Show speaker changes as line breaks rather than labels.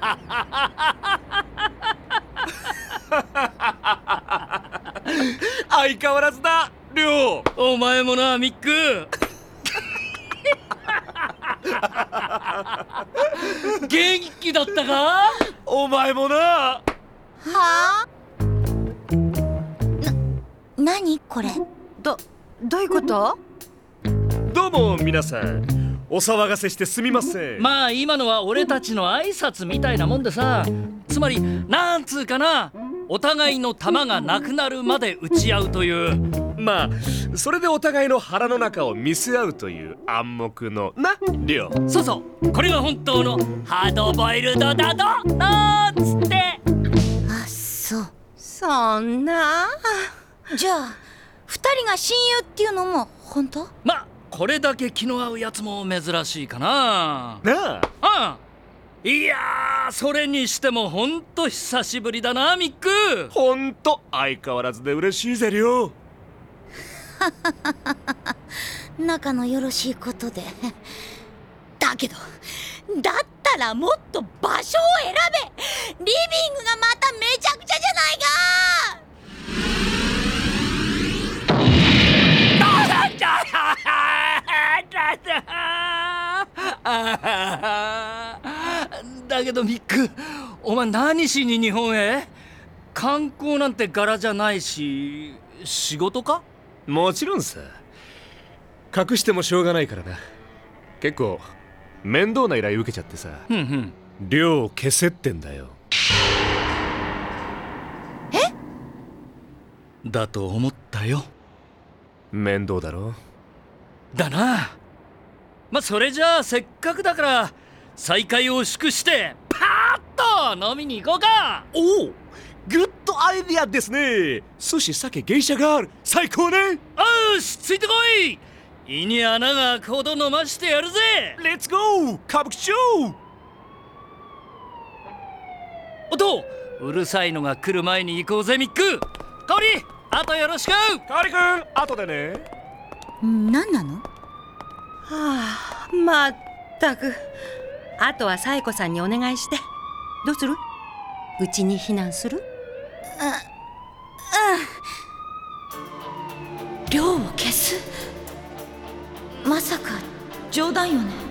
相変わらずだ、りょう。
お前もな、ミック。元気だったか？
お前もな。
はあ？何これ？
どういうこと？
どうも皆さん、お騒がせしてすみません。
まあ今のは俺たちの挨拶みたいなもんでさ、つまりなんつうかな、お互いの弾がなくなるまで撃ち合うという。
まあそれでお互いの腹の中を見せ合うという暗黙のな、りょう。
そうそう、これが本当のハードボイルドだとなんつって。
あ、そう。
そんな。
じゃあ二人が親友っていうのも本当？
まあこれだけ気の合うやつも珍しいかな。
なあ。
いやー、それにしてもほんと久しぶりだな、ミック。
ほんと相変わらずで嬉しいぜ、りょう。
仲のよろしいことで。だけどだったらもっと場所を選べ。リビングがまためちゃくちゃじゃないか。
だけどミック、お前何しに日本へ？観光なんて柄じゃないし、仕事か？
もちろんさ。隠してもしょうがないからな。結構面倒な依頼受けちゃってさ。量を消せってんだよ。
だと思ったよ。
面倒だろ。
だな。まあそれじゃあせっかくだから再会を祝してパーッと飲みに行こうか。
おお、グッドアイディアですね。寿司、酒、芸者がある。最高ね。
よし、ついてこい。胃に穴が開くほど飲ましてやるぜ。
レッツゴー歌舞伎町。
おと、うるさいのが来る前に行こうぜ、ミック。香織、あとよろしく。
香織くん、後でね。
何なの？
はあ、まったく。あとはサイコさんにお願いして。どうする？うちに避難する？
量を消す？まさか冗談よね？